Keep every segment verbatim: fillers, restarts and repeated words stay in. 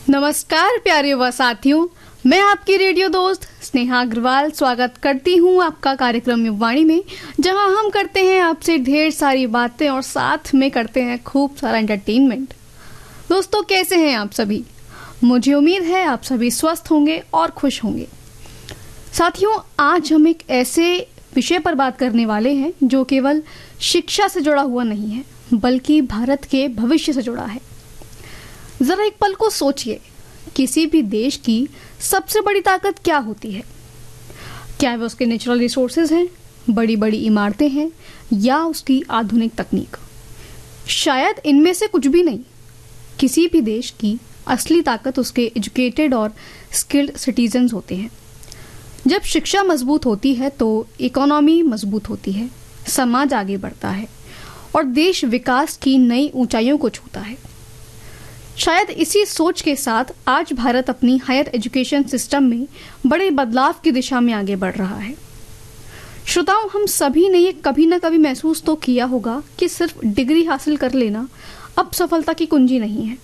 नमस्कार प्यारे युवा साथियों, मैं आपकी रेडियो दोस्त स्नेहा अग्रवाल स्वागत करती हूँ आपका कार्यक्रम युवावाणी में, जहाँ हम करते हैं आपसे ढेर सारी बातें और साथ में करते हैं खूब सारा एंटरटेनमेंट। दोस्तों, कैसे हैं आप सभी? मुझे उम्मीद है आप सभी स्वस्थ होंगे और खुश होंगे। साथियों, आज हम एक ऐसे विषय पर बात करने वाले हैं जो केवल शिक्षा से जुड़ा हुआ नहीं है, बल्कि भारत के भविष्य से जुड़ा है। जरा एक पल को सोचिए, किसी भी देश की सबसे बड़ी ताकत क्या होती है? क्या वो उसके नेचुरल रिसोर्सेज हैं, बड़ी बड़ी इमारतें हैं, या उसकी आधुनिक तकनीक? शायद इनमें से कुछ भी नहीं। किसी भी देश की असली ताकत उसके एजुकेटेड और स्किल्ड सिटीजन्स होते हैं। जब शिक्षा मजबूत होती है तो इकोनॉमी मजबूत होती है, समाज आगे बढ़ता है और देश विकास की नई ऊंचाइयों को छूता है। शायद इसी सोच के साथ आज भारत अपनी हायर एजुकेशन सिस्टम में बड़े बदलाव की दिशा में आगे बढ़ रहा है। श्रोताओं, हम सभी ने ये कभी ना कभी महसूस तो किया होगा कि सिर्फ डिग्री हासिल कर लेना अब सफलता की कुंजी नहीं है।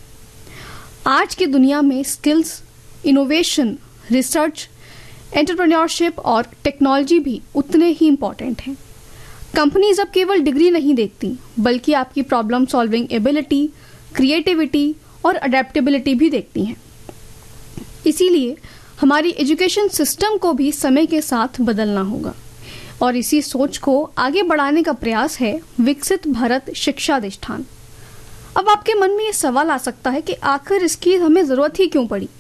आज की दुनिया में स्किल्स, इनोवेशन, रिसर्च, एंटरप्रेन्योरशिप और टेक्नोलॉजी भी उतने ही इम्पोर्टेंट हैं। कंपनीज अब केवल डिग्री नहीं देखती, बल्कि आपकी प्रॉब्लम सॉल्विंग एबिलिटी, क्रिएटिविटी और अडेप्टेबिलिटी भी देखती हैं। इसीलिए हमारी एजुकेशन सिस्टम को भी समय के साथ बदलना होगा और इसी सोच को आगे बढ़ाने का प्रयास है विकसित भारत शिक्षा अधिष्ठान। अब आपके मन में ये सवाल आ सकता है कि आखिर इसकी हमें जरूरत ही क्यों पड़ी?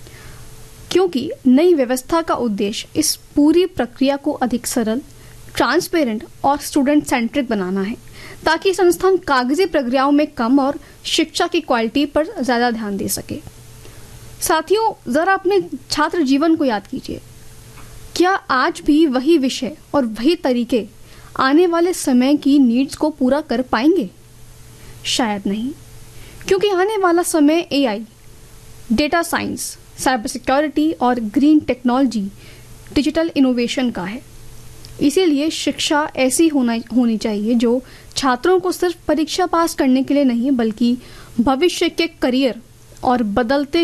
क्योंकि नई व्यवस्था का उद्देश्य इस पूरी प्रक्रिया को अधिक सरल, ट्रांसपेरेंट और स्टूडेंट सेंट्रिक बनाना है, ताकि संस्थान कागजी प्रक्रियाओं में कम और शिक्षा की क्वालिटी पर ज्यादा ध्यान दे सके। साथियों, जरा अपने छात्र जीवन को याद कीजिए। क्या आज भी वही विषय और वही तरीके आने वाले समय की नीड्स को पूरा कर पाएंगे? शायद नहीं, क्योंकि आने वाला समय AI, data science, cyber security और ग्रीन टेक्नोलॉजी, डिजिटल इनोवेशन का है। इसीलिए शिक्षा ऐसी होना होनी चाहिए जो छात्रों को सिर्फ परीक्षा पास करने के लिए नहीं, बल्कि भविष्य के करियर और बदलते